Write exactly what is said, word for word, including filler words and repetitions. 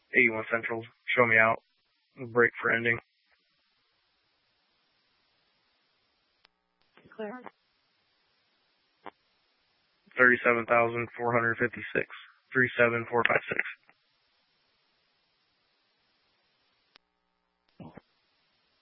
eighty-one Central. Show me out. Break for ending. Clear. thirty-seven thousand four hundred fifty-six. three seven four five six.